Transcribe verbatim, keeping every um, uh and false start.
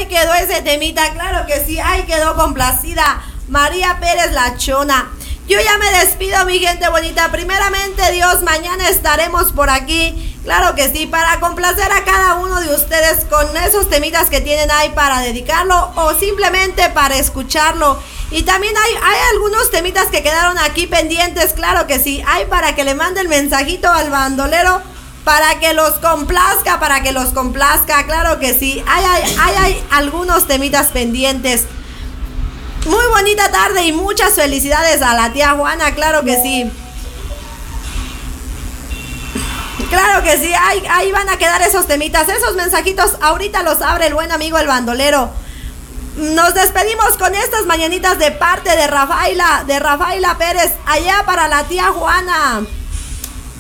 ahí quedó ese temita, claro que sí, ahí quedó complacida María Pérez La Chona. Yo ya me despido, mi gente bonita. Primeramente, Dios, mañana estaremos por aquí. Claro que sí, para complacer a cada uno de ustedes con esos temitas que tienen ahí para dedicarlo o simplemente para escucharlo. Y también hay, hay algunos temitas que quedaron aquí pendientes, claro que sí. Hay para que le mande el mensajito al bandolero para que los complazca, para que los complazca, claro que sí. Hay, hay, hay, hay algunos temitas pendientes. Muy bonita tarde y muchas felicidades a la tía Juana, claro que sí. Claro que sí, ahí, ahí van a quedar esos temitas, esos mensajitos, ahorita los abre el buen amigo el bandolero. Nos despedimos con estas mañanitas de parte de Rafaela, de Rafaela Pérez, allá para la tía Juana.